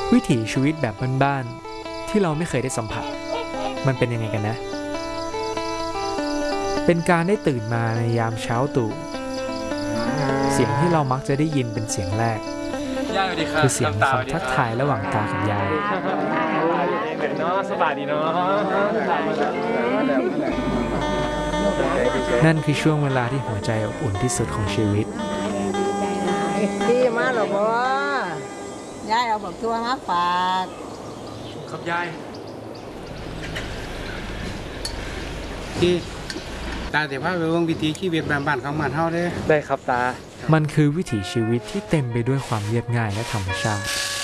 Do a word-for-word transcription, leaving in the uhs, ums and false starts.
วิถีชีวิตแบบบ้านๆที่เราไม่เคยได้สัมผัสมันเป็นยังไงกันนะเป็นการได้ตื่นมาในยามเช้าตรู่เสียงที่เรามักจะได้ยินเป็นเสียงแรกคือเสียงคำทักทายระหว่างตากับยายนั่นคือช่วงเวลาที่หัวใจอบอุ่นที่สุดของชีวิตพี่มาหรอพ่ยายเอาบักทั่วมาฝากครับยายที่ตาเดี๋ยวพาไปวงวิถีชีวิตบ้านๆของบ้านเฮาเด้ได้ครับตามันคือวิถีชีวิตที่เต็มไปด้วยความเรียบง่ายและธรรมชาติ